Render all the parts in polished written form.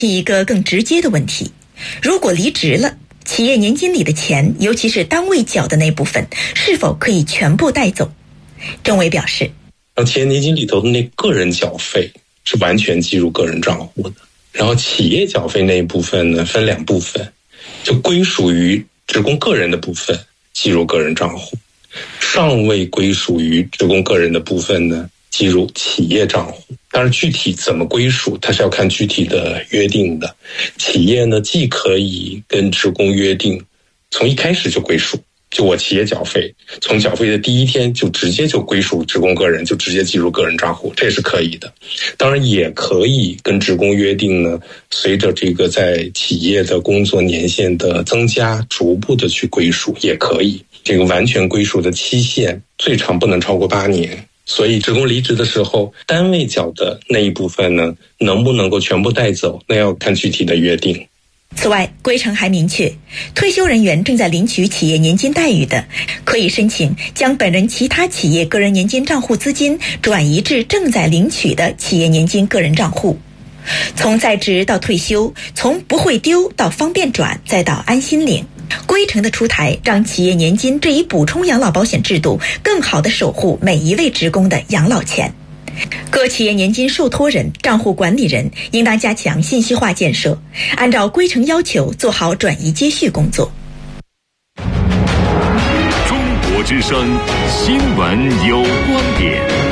一个更直接的问题，如果离职了，企业年金里的钱，尤其是单位缴的那部分，是否可以全部带走？郑伟表示， 企业年金里头的那个人缴费是完全计入个人账户的，然后企业缴费那一部分呢，分两部分，就归属于职工个人的部分计入个人账户，尚未归属于职工个人的部分呢，计入企业账户。当然具体怎么归属，它是要看具体的约定的。企业呢，既可以跟职工约定从一开始就归属，就我企业缴费，从缴费的第一天就直接就归属职工个人，就直接计入个人账户，这是可以的。当然也可以跟职工约定呢，随着这个在企业的工作年限的增加，逐步的去归属也可以。这个完全归属的期限最长不能超过8年。所以职工离职的时候，单位缴的那一部分呢，能不能够全部带走，那要看具体的约定。 此外，规程还明确，退休人员正在领取企业年金待遇的，可以申请将本人其他企业个人年金账户资金转移至正在领取的企业年金个人账户。从在职到退休，从不会丢到方便转，再到安心领，规程的出台让企业年金这一补充养老保险制度更好地守护每一位职工的养老钱。各企业年金受托人、账户管理人应当加强信息化建设，按照规程要求做好转移接续工作。 中国之声，新闻有观点。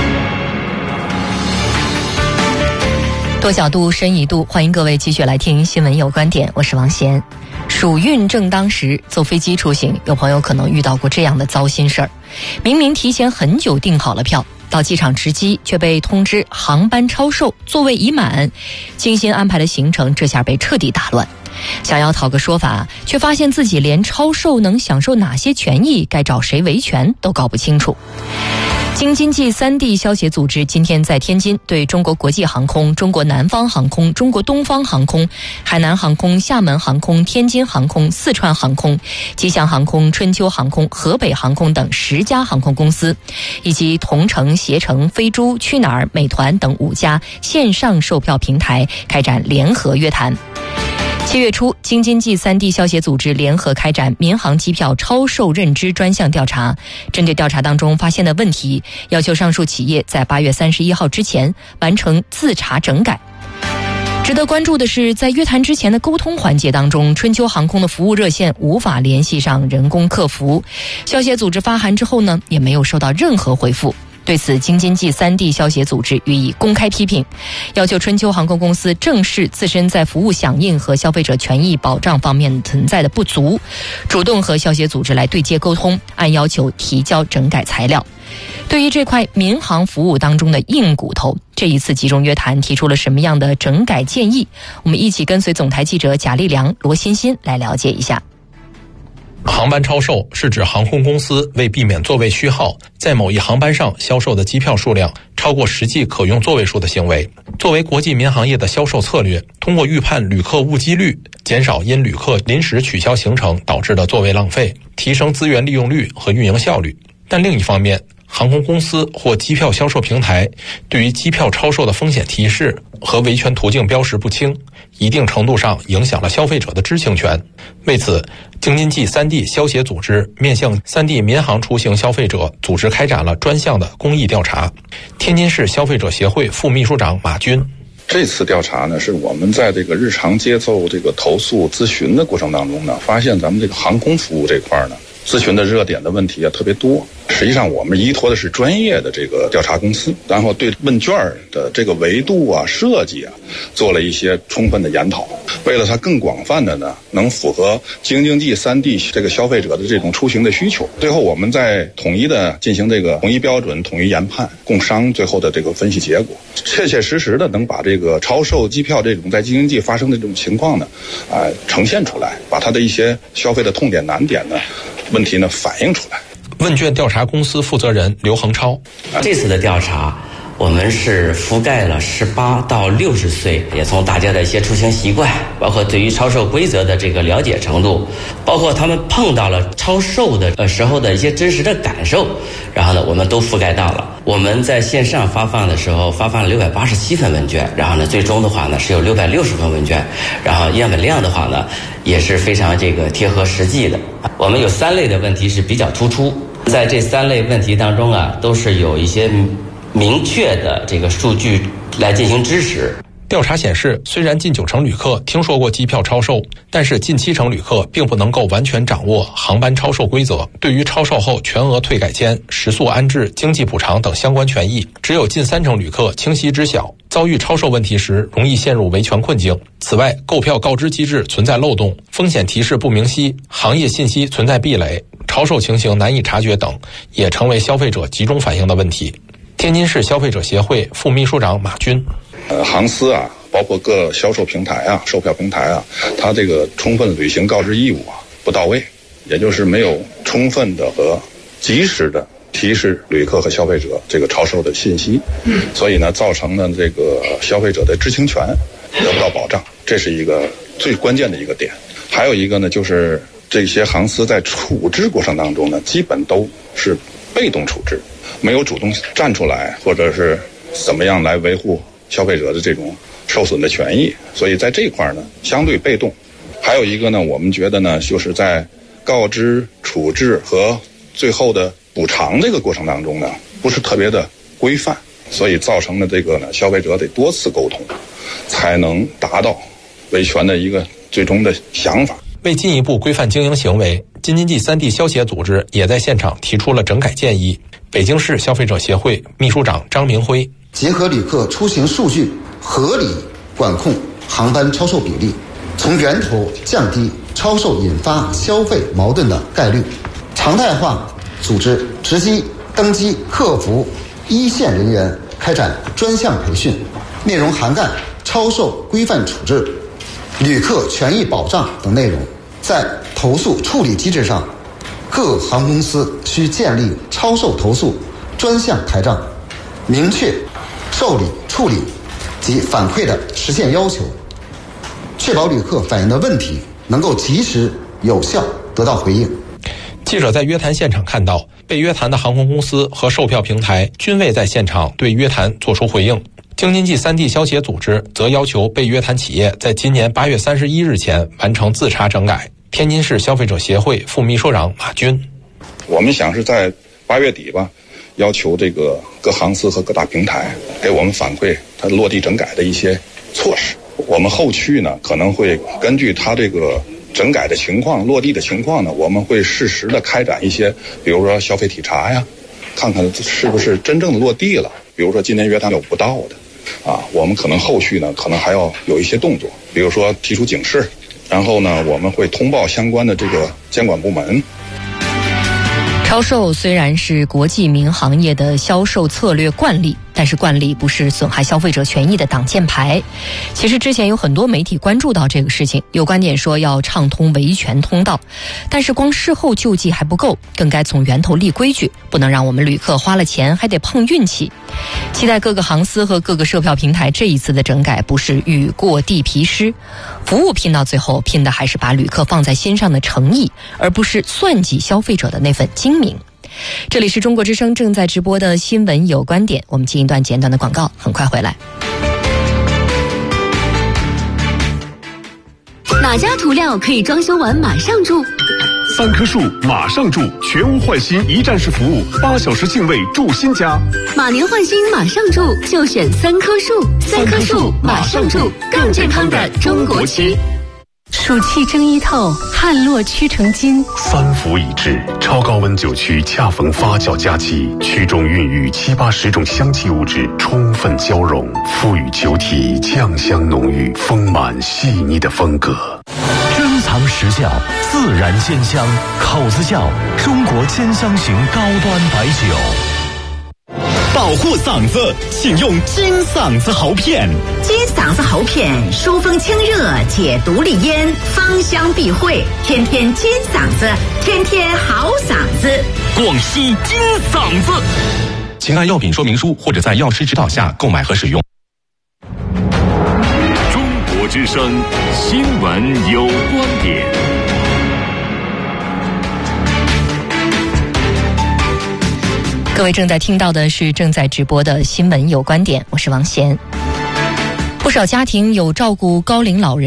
多角度，深一度，欢迎各位继续来听新闻有观点，我是王贤。暑运正当时，坐飞机出行，有朋友可能遇到过这样的糟心事儿：明明提前很久订好了票，到机场值机却被通知航班超售，座位已满，精心安排的行程这下被彻底打乱。想要讨个说法，却发现自己连超售能享受哪些权益，该找谁维权都搞不清楚。京津冀3地消协组织今天在天津对中国国际航空、中国南方航空、中国东方航空、海南航空、厦门航空、天津航空、四川航空、吉祥航空、春秋航空、河北航空等10家航空公司，以及同程、携程、飞猪、去哪儿、美团等5家线上售票平台开展联合约谈。7月初，京津冀3地消协组织联合开展民航机票超售认知专项调查，针对调查当中发现的问题，要求上述企业在8月31号之前完成自查整改。值得关注的是，在约谈之前的沟通环节当中，春秋航空的服务热线无法联系上人工客服，消协组织发函之后呢，也没有收到任何回复。对此，京津冀3地消协组织予以公开批评，要求春秋航空公司正视自身在服务响应和消费者权益保障方面存在的不足，主动和消协组织来对接沟通，按要求提交整改材料。对于这块民航服务当中的硬骨头，这一次集中约谈提出了什么样的整改建议？我们一起跟随总台记者贾立良、罗欣欣来了解一下。 航班超售是指航空公司为避免座位虚耗，在某一航班上销售的机票数量超过实际可用座位数的行为。作为国际民航业的销售策略，通过预判旅客误机率，减少因旅客临时取消行程导致的座位浪费，提升资源利用率和运营效率。但另一方面，航空公司或机票销售平台对于机票超售的风险提示和维权途径标识不清，一定程度上影响了消费者的知情权。为此，京津冀3地消协组织面向3地民航出行消费者组织开展了专项的公益调查。天津市消费者协会副秘书长马军： 这次调查呢，是我们在这个日常接受这个投诉咨询的过程当中呢，发现咱们这个航空服务这块呢，咨询的热点的问题特别多。实际上我们依托的是专业的这个调查公司，然后对问卷的这个维度设计做了一些充分的研讨，为了它更广泛的呢能符合京津冀3地这个消费者的这种出行的需求，最后我们再统一的进行这个统一标准、统一研判，共商最后的这个分析结果，切切实实的能把这个超售机票这种在京津冀发生的这种情况呢呈现出来，把它的一些消费的痛点难点呢问题呢反映出来。 问卷调查公司负责人刘恒超： 这次的调查我们是覆盖了18到60岁，也从大家的一些出行习惯，包括对于超售规则的这个了解程度，包括他们碰到了超售的时候的一些真实的感受，然后呢，我们都覆盖到了。我们在线上发放的时候，发放了687份问卷，然后呢，最终的话呢是有660份问卷，然后样本量的话呢也是非常贴合实际的。我们有3类的问题是比较突出，在这3类问题当中啊，都是有一些明确的这个数据来进行支持。 调查显示，虽然近90%旅客听说过机票超售，但是近70%旅客并不能够完全掌握航班超售规则。对于超售后全额退改签、食宿安置、经济补偿等相关权益，只有近30%旅客清晰知晓。遭遇超售问题时，容易陷入维权困境。此外，购票告知机制存在漏洞，风险提示不明晰，行业信息存在壁垒，超售情形难以察觉等，也成为消费者集中反映的问题。天津市消费者协会副秘书长马军， 航司啊，包括各销售平台啊、售票平台啊，它这个充分履行告知义务啊不到位，也就是没有充分的和及时的提示旅客和消费者这个超售的信息，所以呢，造成了这个消费者的知情权得不到保障，这是一个最关键的一个点。还有一个呢，就是这些航司在处置过程当中呢，基本都是被动处置，没有主动站出来，或者是怎么样来维护消费者的这种受损的权益，所以在这一块呢相对被动。还有一个呢，我们觉得呢，就是在告知、处置和最后的补偿这个过程当中呢，不是特别的规范，所以造成了这个呢，消费者得多次沟通，才能达到维权的一个最终的想法。 为进一步规范经营行为，京津冀3地消协组织也在现场提出了整改建议。北京市消费者协会秘书长张明辉， 结合旅客出行数据，合理管控航班超售比例，从源头降低超售引发消费矛盾的概率，常态化组织值机、登机、客服一线人员开展专项培训，内容涵盖超售规范处置、旅客权益保障等内容。在投诉处理机制上，各航空公司需建立超售投诉专项台账，明确受理、处理及反馈的实现要求，确保旅客反映的问题能够及时有效得到回应。 记者在约谈现场看到，被约谈的航空公司和售票平台均未在现场对约谈作出回应。京津冀3地消协组织则要求被约谈企业在今年8月31日前完成自查整改。天津市消费者协会副秘书长马军， 我们想是在8月底吧，要求这个各航司和各大平台给我们反馈它落地整改的一些措施。我们后续呢，可能会根据它这个整改的情况、落地的情况呢，我们会适时的开展一些，比如说消费体查呀，看看是不是真正的落地了。比如说今年约谈有不到的，我们可能后续呢，可能还要有一些动作，比如说提出警示，然后呢，我们会通报相关的这个监管部门。 超售虽然是国际民航业的销售策略惯例，但是惯例不是损害消费者权益的挡箭牌。其实之前有很多媒体关注到这个事情，有观点说要畅通维权通道，但是光事后救济还不够，更该从源头立规矩，不能让我们旅客花了钱还得碰运气。期待各个航司和各个售票平台这一次的整改不是雨过地皮湿，服务拼到最后拼的还是把旅客放在心上的诚意，而不是算计消费者的那份精明。这里是中国之声正在直播的新闻有观点，我们进一段简短的广告，很快回来。 哪家涂料可以装修完马上住 ？3棵树马上住，全屋换新一站式服务，8小时净位住新家。 马年换新马上住，就选3棵树，3棵树马上住，更健康的中国区。 暑气蒸衣透，汗落屈成金。 3伏已至，超高温酒曲恰逢发酵佳期，曲中孕育7、80种香气物质充分交融，赋予酒体酱香浓郁、丰满细腻的风格。 珍藏实窖，自然鲜香，口子窖，中国兼香型高端白酒。 保护嗓子，请用金嗓子喉片。 金嗓子喉片疏风清热，解毒利咽，芳香避秽，天天金嗓子，天天好嗓子。 广西金嗓子。 请按药品说明书或者在药师指导下购买和使用。 中国之声新闻有观点。 各位正在听到的是正在直播的新闻有观点，我是王贤。不少家庭有照顾高龄老人